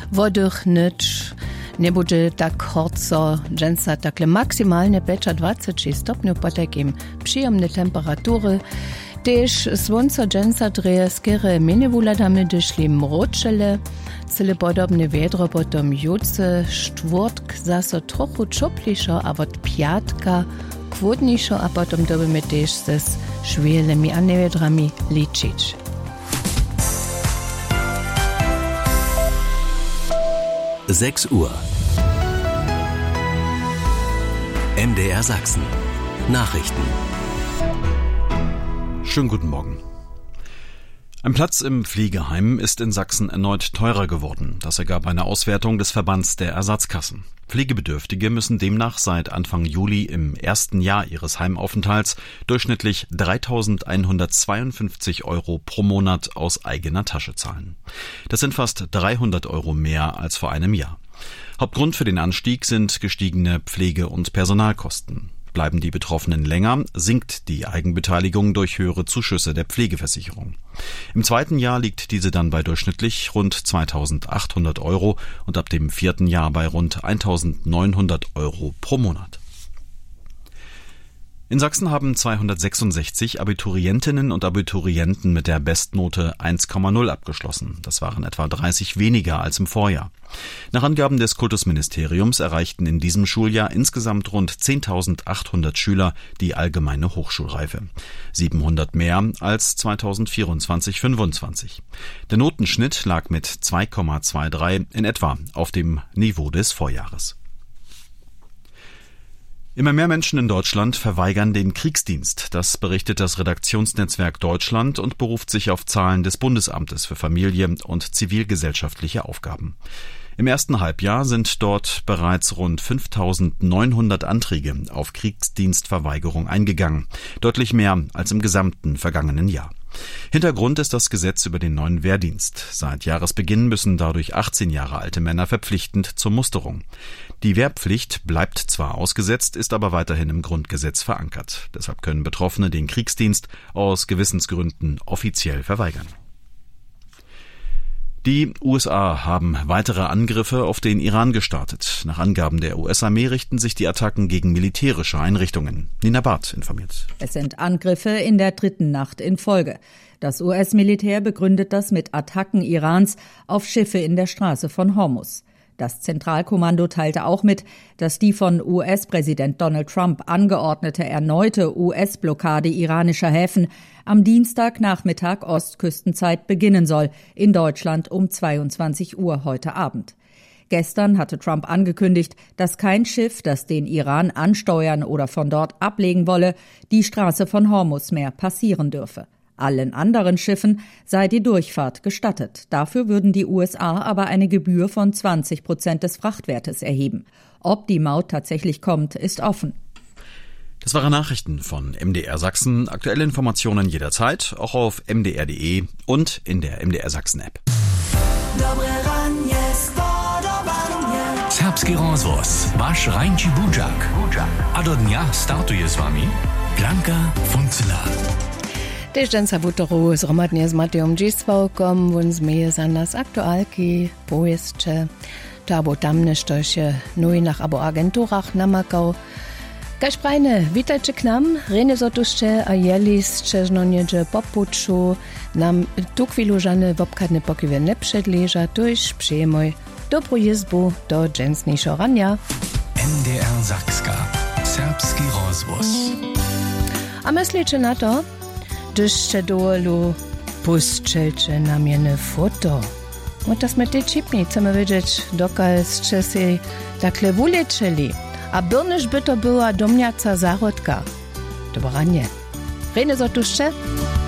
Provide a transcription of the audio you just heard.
wodurch nicht ne bude tak horco dżęsa takle maksymalne 25 stopni po takim przyjemne temperatury. Też słońce dżęsa dreje skiery minewuladami dyszli mroczele, cyle podobne wiedro potom jutce, czwartk zaso trochu czoplišo, a od piatka chłodniejszo, a potom dobimy też ze szwielemi a niewiedrami liczyć. Uhr. MDR Sachsen. Nachrichten. Schönen guten Morgen. Ein Platz im Pflegeheim ist in Sachsen erneut teurer geworden. Das ergab eine Auswertung des Verbands der Ersatzkassen. Pflegebedürftige müssen demnach seit Anfang Juli im ersten Jahr ihres Heimaufenthalts durchschnittlich 3.152 € pro Monat aus eigener Tasche zahlen. Das sind fast 300 € mehr als vor einem Jahr. Hauptgrund für den Anstieg sind gestiegene Pflege- und Personalkosten. Bleiben die Betroffenen länger, sinkt die Eigenbeteiligung durch höhere Zuschüsse der Pflegeversicherung. Im zweiten Jahr liegt diese dann bei durchschnittlich rund 2.800 € und ab dem vierten Jahr bei rund 1.900 € pro Monat. In Sachsen haben 266 Abiturientinnen und Abiturienten mit der Bestnote 1,0 abgeschlossen. Das waren etwa 30 weniger als im Vorjahr. Nach Angaben des Kultusministeriums erreichten in diesem Schuljahr insgesamt rund 10.800 Schüler die allgemeine Hochschulreife. 700 mehr als 2024/25. Der Notenschnitt lag mit 2,23 in etwa auf dem Niveau des Vorjahres. Immer mehr Menschen in Deutschland verweigern den Kriegsdienst. Das berichtet das Redaktionsnetzwerk Deutschland und beruft sich auf Zahlen des Bundesamtes für Familie und zivilgesellschaftliche Aufgaben. Im ersten Halbjahr sind dort bereits rund 5.900 Anträge auf Kriegsdienstverweigerung eingegangen. Deutlich mehr als im gesamten vergangenen Jahr. Hintergrund ist das Gesetz über den neuen Wehrdienst. Seit Jahresbeginn müssen dadurch 18 Jahre alte Männer verpflichtend zur Musterung. Die Wehrpflicht bleibt zwar ausgesetzt, ist aber weiterhin im Grundgesetz verankert. Deshalb können Betroffene den Kriegsdienst aus Gewissensgründen offiziell verweigern. Die USA haben weitere Angriffe auf den Iran gestartet. Nach Angaben der US-Armee richten sich die Attacken gegen militärische Einrichtungen. Nina Barth informiert. Es sind Angriffe in der dritten Nacht in Folge. Das US-Militär begründet das mit Attacken Irans auf Schiffe in der Straße von Hormuz. Das Zentralkommando teilte auch mit, dass die von US-Präsident Donald Trump angeordnete erneute US-Blockade iranischer Häfen am Dienstagnachmittag Ostküstenzeit beginnen soll, in Deutschland um 22 Uhr heute Abend. Gestern hatte Trump angekündigt, dass kein Schiff, das den Iran ansteuern oder von dort ablegen wolle, die Straße von Hormuz mehr passieren dürfe. Allen anderen Schiffen sei die Durchfahrt gestattet. Dafür würden die USA aber eine Gebühr von 20% des Frachtwertes erheben. Ob die Maut tatsächlich kommt, ist offen. Das waren Nachrichten von MDR Sachsen. Aktuelle Informationen jederzeit, auch auf mdr.de und in der MDR Sachsen App. Serbski rozvoz, vaš Rajnči Budžak. A do dňa startuje s vami Blanka Funcela. Też dżęsa wutoro zromadnie z Matejom Dziswałkom, won zmieje za nas aktualki, pojeźdźcze, tabo tam nesztoście, no i nach abo agenturach namakał. Kaž prajne, witajcie k nam, rene zotuście, a jelis čežnonjeđe popuču, nam tu chwilu żane wopkadne pokiwie nie przedleża, tuż przyjemoj dobrą jezbu do dżęsniejszo rania. MDR Sakska, serbski rozvoz. A myślicie na to? Dyszcze dolu, puszczelcie na mienne foto. I to my te čipni chcemy wiedzieć, dokalście się takle wuleczyli. A byrnyż by to była domniaca zarodka. Dobranie. Rene zotuście?